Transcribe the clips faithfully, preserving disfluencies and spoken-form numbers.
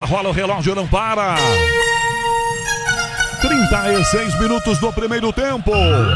rola o relógio, não para. trinta e seis minutos do primeiro tempo.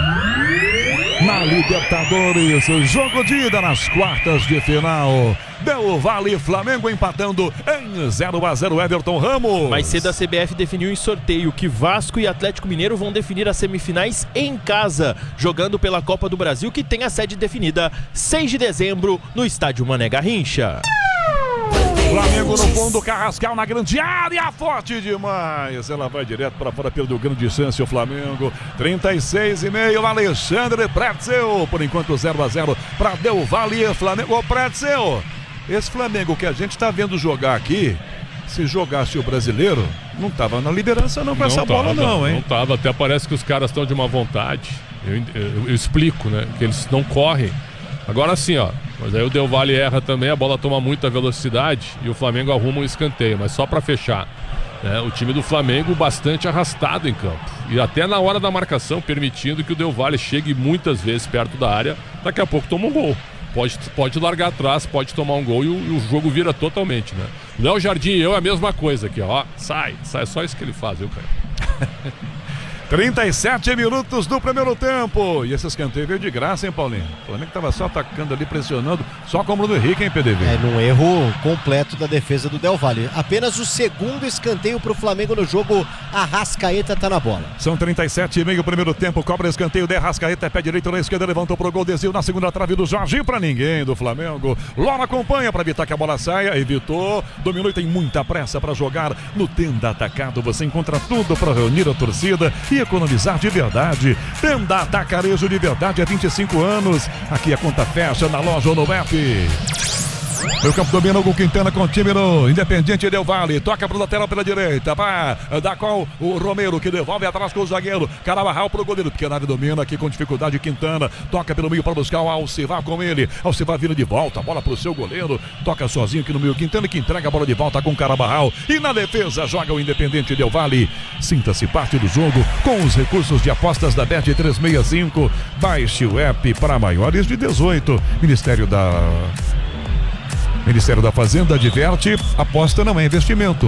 Na Libertadores, jogo de ida nas quartas de final. Del Valle, Flamengo empatando em zero a zero. Everton Ramos. Mais cedo a C B F definiu em sorteio que Vasco e Atlético Mineiro vão definir as semifinais em casa, jogando pela Copa do Brasil, que tem a sede definida seis de dezembro no estádio Mané Garrincha. Flamengo no fundo, Carrascal na grande área, forte demais. Ela vai direto para fora, perdeu grande distância o Flamengo. trinta e seis e meio, Alexandre Pretzel. Por enquanto zero a zero para Del Valle, Flamengo. Ô Pretzel, esse Flamengo que a gente está vendo jogar aqui, se jogasse o brasileiro, não tava na liderança não com não essa tava, bola não, hein? Não tava, até parece que os caras estão de uma vontade. Eu, eu, eu explico, né? Que eles não correm. Agora sim, ó. Mas aí o Del Valle erra também, a bola toma muita velocidade e o Flamengo arruma um escanteio. Mas só para fechar, né, o time do Flamengo bastante arrastado em campo. E até na hora da marcação, permitindo que o Del Valle chegue muitas vezes perto da área. Daqui a pouco toma um gol. Pode, pode largar atrás, pode tomar um gol e o, e o jogo vira totalmente, né? Léo Jardim e eu é a mesma coisa aqui, ó. Sai, sai, só isso que ele faz, viu, cara? trinta e sete minutos do primeiro tempo. E esse escanteio veio de graça, hein, Paulinho? O Flamengo estava só atacando ali, pressionando, só como o do Henrique, hein, P D V? É, num erro completo da defesa do Del Valle. Apenas o segundo escanteio pro Flamengo no jogo. Arrascaeta tá na bola. São trinta e sete e meio o primeiro tempo. Cobra escanteio de Arrascaeta, pé direito na esquerda, levantou pro gol, desceu na segunda trave do Jorge, pra ninguém do Flamengo. Lora acompanha para evitar que a bola saia, evitou, dominou e tem muita pressa para jogar no Tenda Atacado. Você encontra tudo para reunir a torcida e economizar de verdade. Tenda Atacarejo de verdade há vinte e cinco anos. Aqui a conta fecha na loja ou no app. Meu campo domina o Quintana com o time no Independiente Del Valle. Toca pro lateral pela direita. Pá, da qual o Romero que devolve atrás com o zagueiro. Carabarral pro goleiro. Pequenari domina aqui com dificuldade. Quintana toca pelo meio para buscar o Alcivar com ele. Alcivar vira de volta. Bola pro seu goleiro. Toca sozinho aqui no meio. Quintana que entrega a bola de volta com o Carabarral. E na defesa joga o Independiente Del Valle. Sinta-se parte do jogo com os recursos de apostas da Bet trezentos e sessenta e cinco. Baixe o app para maiores de dezoito. Ministério da... Ministério da Fazenda adverte, aposta não é investimento.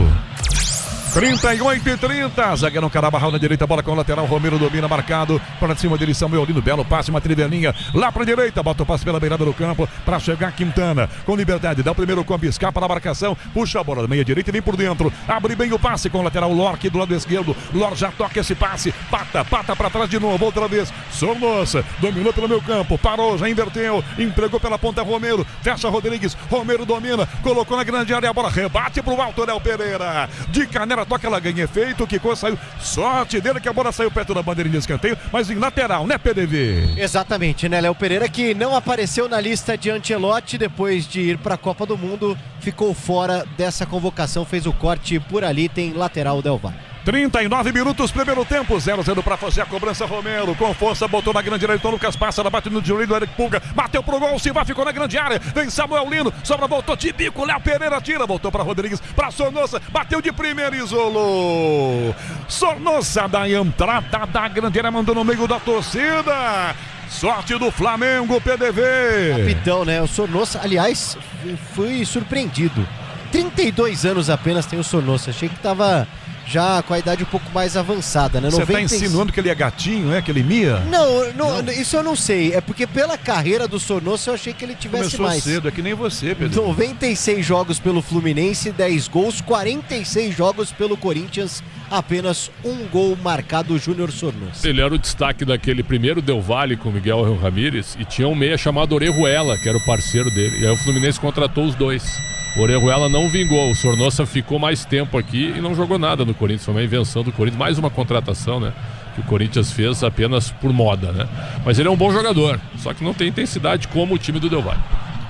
trinta e oito e trinta, zagueirão Carabarral na direita, bola com o lateral, Romero domina, marcado, para cima dele Samuel Lino, belo passe, uma trivelinha, lá para a direita, bota o passe pela beirada do campo, para chegar Quintana, com liberdade, dá o primeiro combo, escapa na marcação, puxa a bola da meia direita e vem por dentro, abre bem o passe com o lateral, Lor aqui do lado esquerdo, Lor já toca esse passe, pata, pata para trás de novo, outra vez, Sornosa, dominou pelo meu campo, parou, já inverteu, entregou pela ponta Romero, fecha Rodrigues, Romero domina, colocou na grande área, a bola rebate pro alto, Léo Pereira, de canela, toca, ela ganha efeito, o Kiko saiu, sorte dele que a bola saiu perto da bandeirinha de escanteio, mas em lateral, né, P D V? Exatamente, né, Léo Pereira, que não apareceu na lista de Ancelotti depois de ir para a Copa do Mundo, ficou fora dessa convocação, fez o corte por ali, tem lateral Del Valle. trinta e nove minutos, primeiro tempo, zero a zero para fazer a cobrança, Romero, com força, botou na grande área, então Lucas passa, ela bate no direito do Eric Pulga, bateu pro gol, Silva ficou na grande área, vem Samuel Lino, sobra, voltou de bico, Léo Pereira tira, voltou para Rodrigues, para Sornosa, bateu de primeira, isolou, Sornosa da entrada da grande área, mandou no meio da torcida. Sorte do Flamengo, P D V. Capitão, né? O Sornosa, aliás, fui surpreendido. trinta e dois anos apenas tem o Sornosa. Achei que tava já com a idade um pouco mais avançada, né? Você noventa... tá insinuando que ele é gatinho, é? Que ele mia? Não, não, não, isso eu não sei. É porque pela carreira do Sornosa eu achei que ele tivesse Começou mais. cedo, é que nem você, Pedro. noventa e seis jogos pelo Fluminense, dez gols, quarenta e seis jogos pelo Corinthians, apenas um gol marcado, o Júnior Sornosa. Ele era o destaque daquele primeiro Del Valle com o Miguel Ramírez e tinha um meia chamado Orejuela, que era o parceiro dele. E aí o Fluminense contratou os dois. O Orejuela não vingou, o Sornosa ficou mais tempo aqui e não jogou nada no Corinthians. Foi uma invenção do Corinthians, mais uma contratação, né? Que o Corinthians fez apenas por moda, né? Mas ele é um bom jogador, só que não tem intensidade como o time do Del Valle.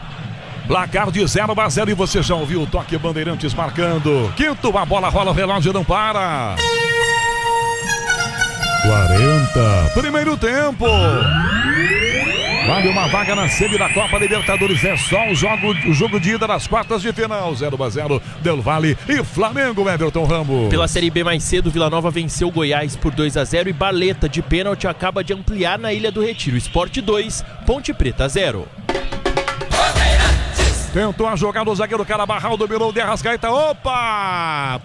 Placar de zero a zero e você já ouviu o toque Bandeirantes marcando. Quinto, a bola rola, o relógio não para. quarenta, primeiro tempo. Vale uma vaga na semi da Copa Libertadores. É só o jogo, o jogo de ida das quartas de final. zero a zero, Del Valle e Flamengo, Everton Ramos. Pela Série B mais cedo, Vila Nova venceu Goiás por dois a zero e Barleta de pênalti acaba de ampliar na Ilha do Retiro. Sport dois, Ponte Preta zero. Tentou a jogada, o zagueiro Carabarral dominou o de Arrascaeta. Opa!